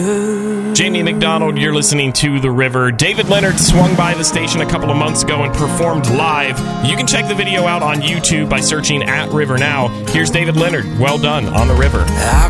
Jamie McDonald, you're listening to The River. David Leonard swung by the station a couple of months ago and performed live. You can check the video out on YouTube by searching @RiverNow. Here's David Leonard. Well done on The River. I